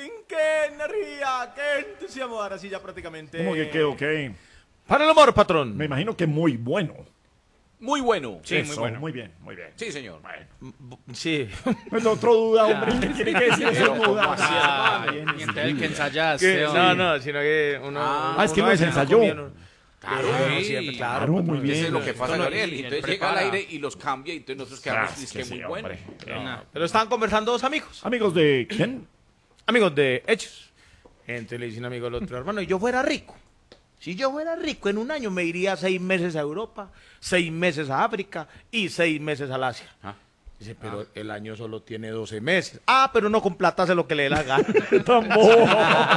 qué energía, qué entusiasmo. Ahora sí ya prácticamente... ¿Cómo que qué, ok? Para el amor, patrón. Me imagino que muy bueno. Muy bueno. Sí, muy Eso, bueno. muy bien, muy bien. Sí, señor. Sí. Pues otro duda, hombre. ¿Qué quiere que decir eso? Pero, ¿cómo Duda. así, Ah, hermano? y entonces el que ensayaste. Que- hombre. no, sino que uno... es que uno no es se ensayó. Claro, Sí, sí. siempre, claro. Claro, muy Eso bien. es lo que pasa, Esto no- Gabriel. y Entonces él llega al prepara. aire y los cambia y entonces nosotros quedamos Ah, es que sí, muy bueno. hombre. Nah. Pero estaban conversando dos amigos. Amigos de quién? Amigos de Hechos. Entonces le dice un amigo al otro, hermano, yo fuera rico. Si yo fuera rico, en un año me iría 6 meses a Europa, 6 meses a África y 6 meses al Asia. Ah. Dice, pero el año solo tiene 12 meses. Ah, pero no con plata hace lo que le dé la gana. Tampoco.